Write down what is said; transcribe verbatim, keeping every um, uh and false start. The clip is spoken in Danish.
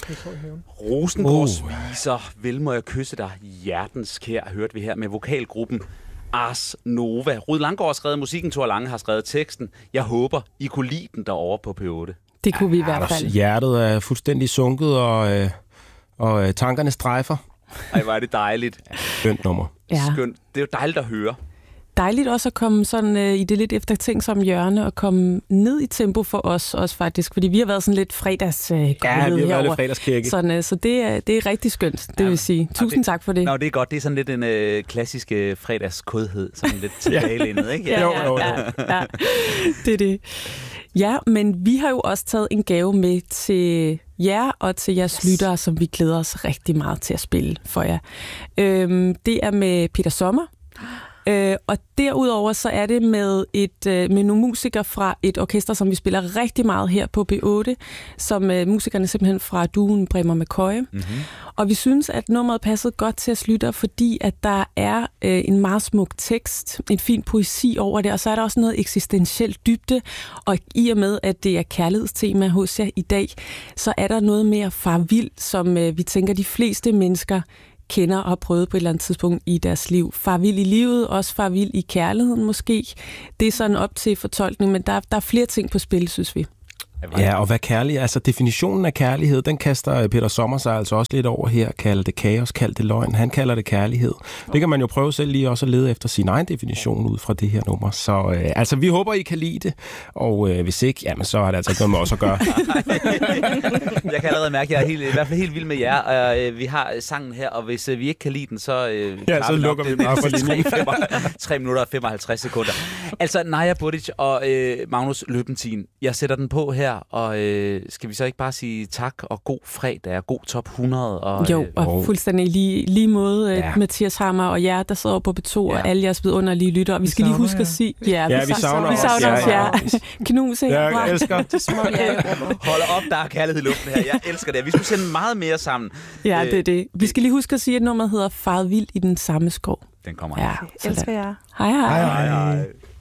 Rosengårdsviser, oh. Vel må jeg kysse dig, hjertens kær, hørte vi her med vokalgruppen Ars Nova. Rud Langgaard har skrevet musikken, Thor Lange har skrevet teksten. Jeg håber, I kunne lide den derovre på P otte. Det kunne vi i hvert fald. Hjertet er fuldstændig sunket, og, øh, og tankerne strejfer. Ej, hvor er det dejligt. Skønt nummer. Ja. Skønt. Det er jo dejligt at høre. Dejligt også at komme sådan øh, i det lidt eftertænksomme hjørne og komme ned i tempo for os også faktisk, fordi vi har været sådan lidt fredags øh, Ja, vi har herover. været lidt fredagskirke. Sådan, øh, så det er, det er rigtig skønt, det ja, vil sige. Tusind det, tak for det. Nå, det er godt. Det er sådan lidt en øh, klassisk øh, fredagskodhed, sådan lidt tilbagelænet, ikke? Ja, ja, ja, ja, ja. Det er det. Ja, men vi har jo også taget en gave med til jer og til jeres yes. lyttere, som vi glæder os rigtig meget til at spille for jer. Øhm, det er med Peter Sommer. Øh, og derudover så er det med, et, øh, med nogle musikere fra et orkester, som vi spiller rigtig meget her på B otte, som øh, musikerne simpelthen fra duoen Bremer McCoy. Mm-hmm. Og vi synes, at nummeret passede godt til os lyttere, fordi at der er øh, en meget smuk tekst, en fin poesi over det, og så er der også noget eksistentielt dybde, og i og med, at det er kærlighedstema hos jer i dag, så er der noget mere farvild, som øh, vi tænker, de fleste mennesker kender og har prøvet på et eller andet tidspunkt i deres liv. Farvild i livet, også farvild i kærligheden måske. Det er sådan op til fortolkning, men der, der er flere ting på spil, synes vi. Ja, og hvad kærlighed, altså definitionen af kærlighed, den kaster Peter Sommer sig altså også lidt over her. Kalder det kaos, kalder det løgn. Han kalder det kærlighed. Det kan man jo prøve selv lige også at lede efter sin egen definition ud fra det her nummer. Så øh, altså, vi håber, I kan lide det. Og øh, hvis ikke, jamen så er det altså ikke noget med os at gøre. Jeg kan allerede mærke, at jeg er helt, i hvert fald helt vild med jer. Og, øh, vi har sangen her, og hvis øh, vi ikke kan lide den, så, øh, ja, så lukker vi bare for linjen. tre minutter og femoghalvtreds sekunder. Altså, Naja Budic og øh, Magnus Løbentin. Jeg sætter den på her. Og øh, skal vi så ikke bare sige tak og god fredag og god top hundrede? Og, jo, og øh, fuldstændig lige, lige måde ja. Mathias Hammer og jer, der sidder på B to, ja. Og alle jeres vidunderlige lyttere. Vi, vi skal lige huske jer. At sige... Ja, ja vi, vi savner os. Vi savner os, ja. ja. Knus, ikke? Ja, jeg elsker. Hold op, der er kærlighed i luften her. Jeg elsker det. Vi skulle sende meget mere sammen. Ja, det er det. Vi skal lige huske at sige, at nummeret hedder Faret vild i den samme skov. Den kommer ja, her. Jeg elsker jer. Hej, hej. hej, hej.